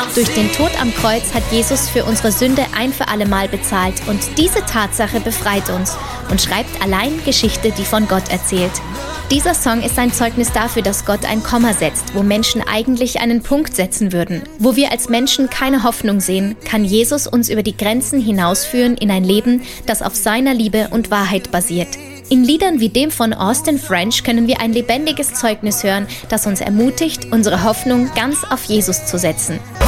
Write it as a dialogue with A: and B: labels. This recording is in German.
A: Durch den Tod am Kreuz hat Jesus für unsere Sünde ein für alle Mal bezahlt und diese Tatsache befreit uns und schreibt allein Geschichte, die von Gott erzählt. Dieser Song ist ein Zeugnis dafür, dass Gott ein Komma setzt, wo Menschen eigentlich einen Punkt setzen würden. Wo wir als Menschen keine Hoffnung sehen, kann Jesus uns über die Grenzen hinausführen in ein Leben, das auf seiner Liebe und Wahrheit basiert. In Liedern wie dem von Austin French können wir ein lebendiges Zeugnis hören, das uns ermutigt, unsere Hoffnung ganz auf Jesus zu setzen.